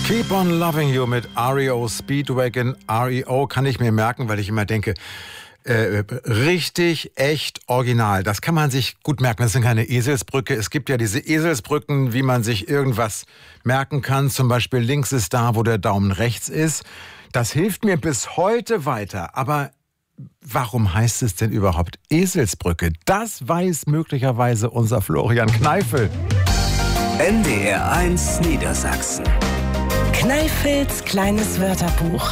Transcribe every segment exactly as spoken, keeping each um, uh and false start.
Keep on Loving You mit R E O Speedwagon. R E O kann ich mir merken, weil ich immer denke, äh, richtig, echt, original. Das kann man sich gut merken. Das sind keine Eselsbrücke. Es gibt ja diese Eselsbrücken, wie man sich irgendwas merken kann. Zum Beispiel links ist da, wo der Daumen rechts ist. Das hilft mir bis heute weiter. Aber warum heißt es denn überhaupt Eselsbrücke? Das weiß möglicherweise unser Florian Kneifel. N D R eins Niedersachsen. Kneifels kleines Wörterbuch.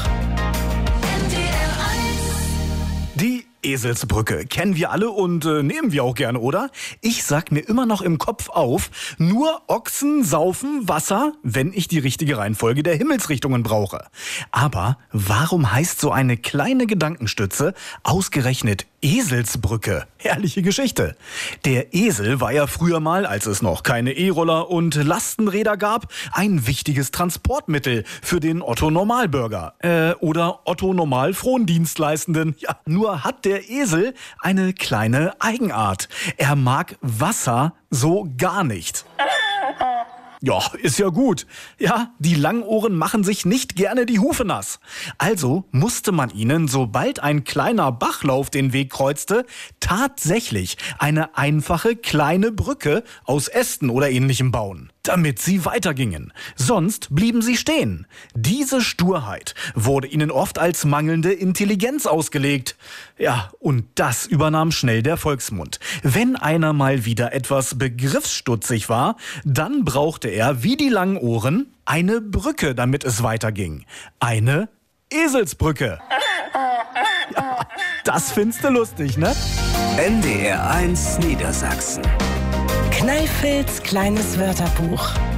Die Eselsbrücke kennen wir alle und äh, nehmen wir auch gerne, oder? Ich sag mir immer noch im Kopf auf, nur Ochsen saufen Wasser, wenn ich die richtige Reihenfolge der Himmelsrichtungen brauche. Aber warum heißt so eine kleine Gedankenstütze ausgerechnet Eselsbrücke? Herrliche Geschichte. Der Esel war ja früher mal, als es noch keine E-Roller und Lastenräder gab, ein wichtiges Transportmittel für den Otto-Normalbürger. Äh, oder Otto-Normal-Frondienstleistenden. Ja, nur hat der Esel eine kleine Eigenart. Er mag Wasser so gar nicht. Ja, ist ja gut. Ja, die Langohren machen sich nicht gerne die Hufe nass. Also musste man ihnen, sobald ein kleiner Bachlauf den Weg kreuzte, tatsächlich eine einfache kleine Brücke aus Ästen oder Ähnlichem bauen, damit sie weitergingen. Sonst blieben sie stehen. Diese Sturheit wurde ihnen oft als mangelnde Intelligenz ausgelegt. Ja, und das übernahm schnell der Volksmund. Wenn einer mal wieder etwas begriffsstutzig war, dann brauchte er, wie die Langohren, eine Brücke, damit es weiterging. Eine Eselsbrücke. Ja, das findest du lustig, ne? N D R eins Niedersachsen. Kneifels kleines Wörterbuch.